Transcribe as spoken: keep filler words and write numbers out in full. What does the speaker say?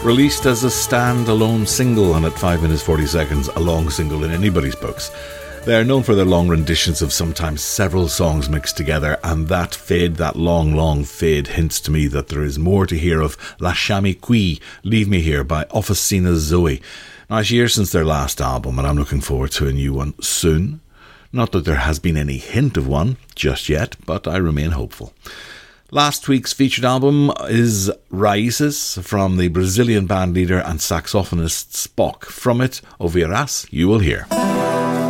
Released as a stand-alone single and at five minutes forty seconds, a long single in anybody's books. They are known for their long renditions of sometimes several songs mixed together, and that fade, that long, long fade, hints to me that there is more to hear of Lasciami Qui, Leave Me Here by Officina Zoe. Now, it's years since their last album, and I'm looking forward to a new one soon. Not that there has been any hint of one just yet, but I remain hopeful. Last week's featured album is Raíces from the Brazilian band leader and saxophonist Spock. From it, Ouvirás, you will hear.